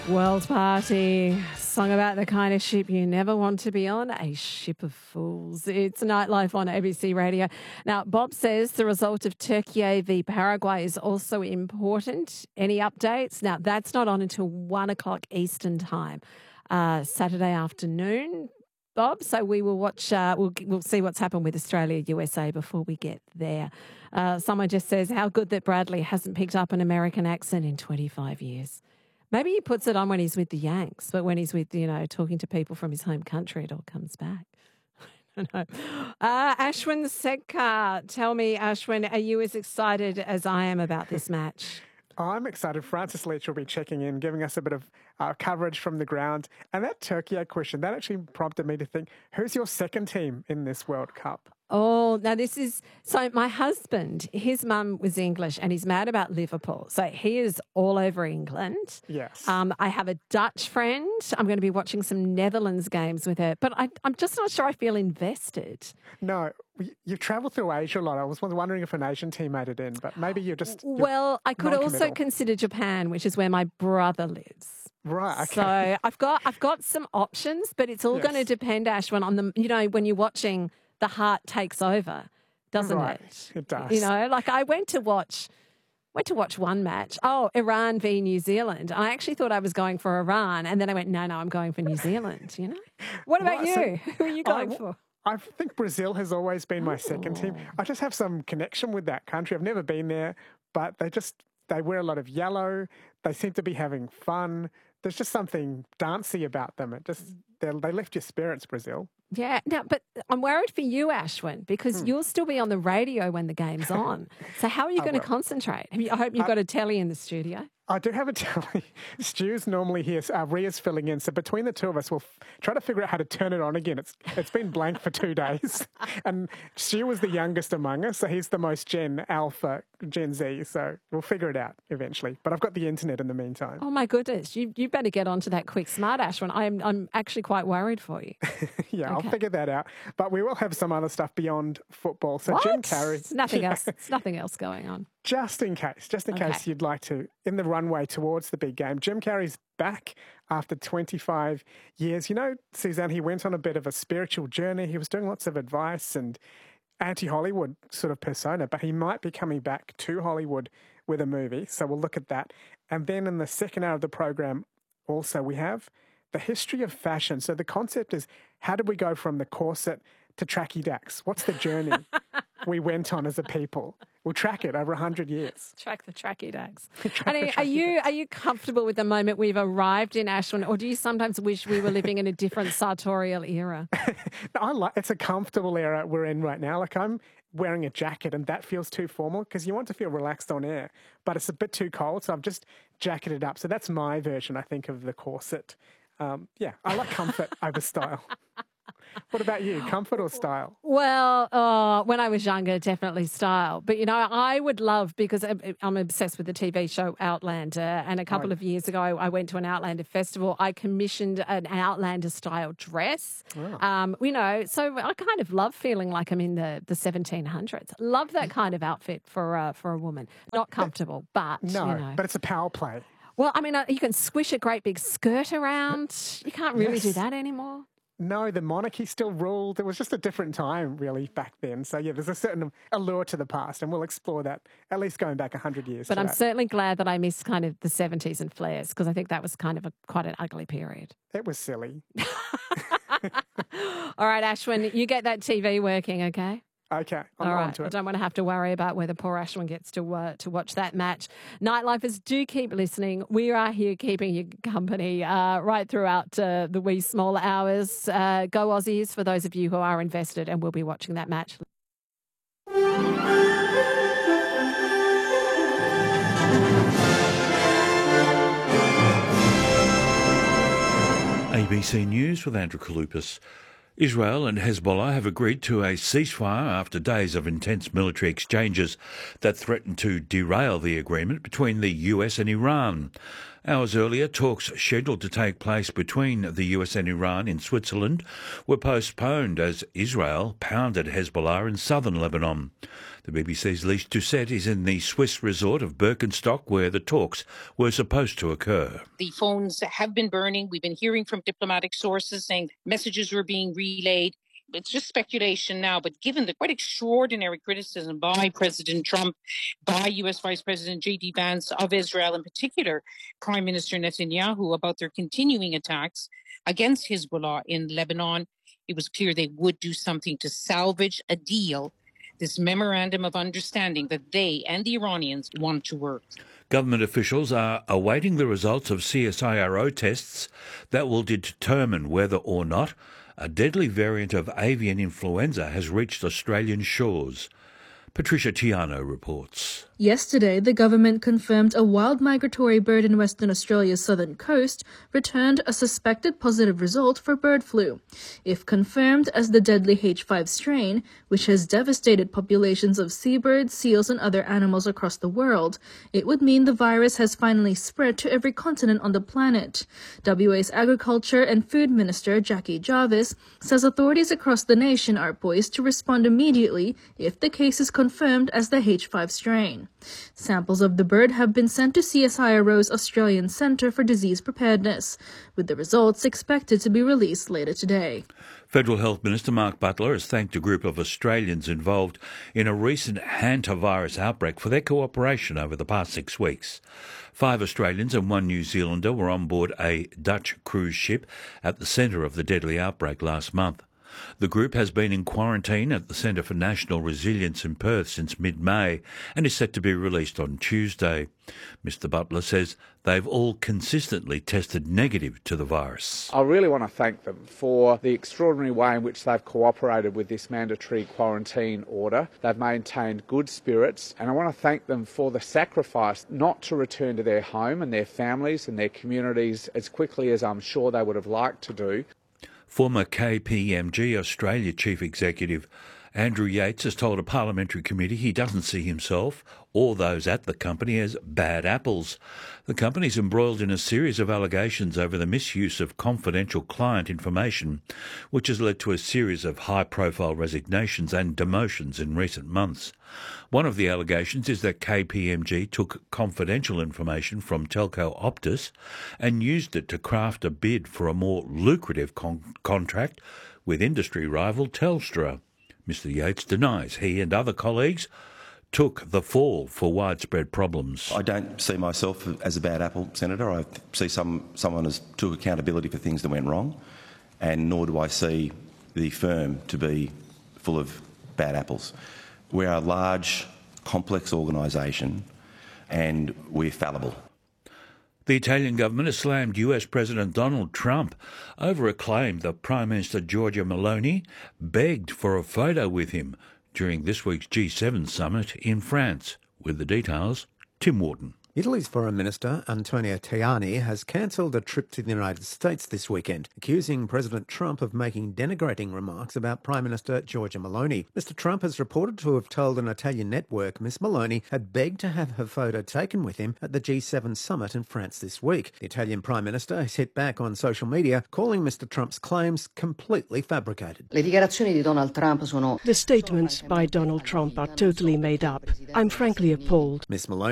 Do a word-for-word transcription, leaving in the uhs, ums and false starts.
World Party, song about the kind of ship you never want to be on, a ship of fools. It's Nightlife on A B C Radio. Now, Bob says the result of Turkey v Paraguay is also important. Any updates? Now, that's not on until one o'clock Eastern time, uh, Saturday afternoon, Bob. So we will watch, uh, we'll, we'll see what's happened with Australia, U S A before we get there. Uh, someone just says, how good that Bradley hasn't picked up an American accent in twenty-five years. Maybe he puts it on when he's with the Yanks, but when he's with, you know, talking to people from his home country, it all comes back. I don't know. Uh, Ashwin Sekhar, tell me, Ashwin, are you as excited as I am about this match? I'm excited. Francis Leach will be checking in, giving us a bit of uh, coverage from the ground. And that Turkey question, that actually prompted me to think, who's your second team in this World Cup? Oh, now this is, so my husband, his mum was English and he's mad about Liverpool. So he is all over England. Yes. Um, I have a Dutch friend. I'm going to be watching some Netherlands games with her, but I, I'm just not sure I feel invested. No, you've travelled through Asia a lot. I was wondering if an Asian team made it in, but maybe you're just you're Well, I could also consider Japan, which is where my brother lives. Right, okay. So I've got, I've got some options, but it's all Yes. going to depend, Ashwin, on the, you know, when you're watching, the heart takes over, doesn't Right, it? it does. You know, like I went to watch went to watch one match. Oh, Iran v New Zealand. I actually thought I was going for Iran, and then I went, no, no, I'm going for New Zealand, you know? What about Right, you? so Who are you going I, for? I think Brazil has always been my second team. I just have some connection with that country. I've never been there, but they just, they wear a lot of yellow. They seem to be having fun. There's just something dancey about them. It just, they they lift your spirits, Brazil. Yeah, now, but I'm worried for you, Ashwin, because Hmm. you'll still be on the radio when the game's on. So how are you I going to will. concentrate? I, mean, I hope you've I- got a telly in the studio. I do have a telly. Stu's normally here. Uh, Ria's filling in. So between the two of us, we'll f- try to figure out how to turn it on again. It's It's been blank for two days. And Stu was the youngest among us, so he's the most Gen Alpha, Gen Z. So we'll figure it out eventually. But I've got the internet in the meantime. Oh, my goodness. You you better get onto that quick smart, Ashwin. I'm, I'm actually quite worried for you. yeah, I'll Okay. figure that out. But we will have some other stuff beyond football. So What? Jim Carrey. There's nothing Yeah. else. There's nothing else going on. Just in case, just in Okay. case you'd like to, in the runway towards the big game, Jim Carrey's back after twenty-five years. You know, Suzanne, he went on a bit of a spiritual journey. He was doing lots of advice and anti-Hollywood sort of persona, but he might be coming back to Hollywood with a movie. So we'll look at that. And then in the second hour of the program, also we have the history of fashion. So the concept is, how did we go from the corset to tracky dacks? What's the journey we went on as a people? We'll track it over one hundred years. Track the tracky dags. Track And the are, are tracky you are you comfortable with the moment we've arrived in Ashwin, or do you sometimes wish we were living in a different sartorial era? No, I like, it's a comfortable era we're in right now. Like, I'm wearing a jacket and that feels too formal because you want to feel relaxed on air, but it's a bit too cold. So I've just jacketed up. So that's my version, I think, of the corset. Um, yeah, I like comfort over style. What about you? Comfort or style? Well, uh, when I was younger, definitely style. But, you know, I would love, because I'm I'm obsessed with the T V show Outlander. And a couple Right. of years ago, I went to an Outlander festival. I commissioned an Outlander style dress. Oh. Um, you know, so I kind of love feeling like I'm in the, the seventeen hundreds. Love that kind of outfit for, uh, for a woman. Not comfortable, but, No, you know. but it's a power play. Well, I mean, uh, you can squish a great big skirt around. You can't really do Yes. that anymore. No, the monarchy still ruled. It was just a different time, really, back then. So, yeah, there's a certain allure to the past, and we'll explore that, at least going back one hundred years. But to I'm that. certainly glad that I missed kind of the seventies and flares, because I think that was kind of a quite an ugly period. It was silly. All right, Ashwin, you get that T V working, okay? Okay, I'm All on right. to I it. don't want to have to worry about whether poor Ashwin gets to uh, to watch that match. Nightlifers, do keep listening. We are here keeping you company uh, right throughout uh, the wee small hours. Uh, go Aussies for those of you who are invested, and we'll be watching that match. A B C News with Andrew Kalupas. Israel and Hezbollah have agreed to a ceasefire after days of intense military exchanges that threatened to derail the agreement between the U S and Iran. Hours earlier, talks scheduled to take place between the U S and Iran in Switzerland were postponed as Israel pounded Hezbollah in southern Lebanon. The B B C's Lise Doucet is in the Swiss resort of Birkenstock, where the talks were supposed to occur. The phones have been burning. We've been hearing from diplomatic sources saying messages were being relayed. It's just speculation now, but given the quite extraordinary criticism by President Trump, by U S Vice President J D Vance of Israel, in particular Prime Minister Netanyahu, about their continuing attacks against Hezbollah in Lebanon, it was clear they would do something to salvage a deal, this memorandum of understanding that they and the Iranians want to work. Government officials are awaiting the results of C S I R O tests that will determine whether or not a deadly variant of avian influenza has reached Australian shores. Patricia Tiano reports. Yesterday, the government confirmed a wild migratory bird in Western Australia's southern coast returned a suspected positive result for bird flu. If confirmed as the deadly H five strain, which has devastated populations of seabirds, seals and other animals across the world, it would mean the virus has finally spread to every continent on the planet. W A's Agriculture and Food Minister Jackie Jarvis says authorities across the nation are poised to respond immediately if the case is confirmed as the H five strain. Samples of the bird have been sent to C S I R O's Australian Centre for Disease Preparedness, with the results expected to be released later today. Federal Health Minister Mark Butler has thanked a group of Australians involved in a recent hantavirus outbreak for their cooperation over the past six weeks. Five Australians and one New Zealander were on board a Dutch cruise ship at the centre of the deadly outbreak last month. The group has been in quarantine at the Centre for National Resilience in Perth since mid-May and is set to be released on Tuesday. Mister Butler says they've all consistently tested negative to the virus. I really want to thank them for the extraordinary way in which they've cooperated with this mandatory quarantine order. They've maintained good spirits, and I want to thank them for the sacrifice not to return to their home and their families and their communities as quickly as I'm sure they would have liked to do. Former K P M G Australia Chief Executive Andrew Yates has told a parliamentary committee he doesn't see himself or those at the company as bad apples. The company's embroiled in a series of allegations over the misuse of confidential client information, which has led to a series of high-profile resignations and demotions in recent months. One of the allegations is that K P M G took confidential information from telco Optus and used it to craft a bid for a more lucrative con- contract with industry rival Telstra. Mister Yates denies he and other colleagues took the fall for widespread problems. I don't see myself as a bad apple, Senator. I see some someone as took accountability for things that went wrong, and nor do I see the firm to be full of bad apples. We're a large, complex organisation, and we're fallible. The Italian government has slammed U S President Donald Trump over a claim that Prime Minister Giorgia Meloni begged for a photo with him during this week's G seven summit in France. With the details, Tim Wharton. Italy's Foreign Minister Antonio Tajani has cancelled a trip to the United States this weekend, accusing President Trump of making denigrating remarks about Prime Minister Giorgia Meloni. Mister Trump has reported to have told an Italian network Miss Meloni had begged to have her photo taken with him at the G seven summit in France this week. The Italian Prime Minister has hit back on social media, calling Mister Trump's claims completely fabricated. The statements by Donald Trump are totally made up. I'm frankly appalled. Miss Meloni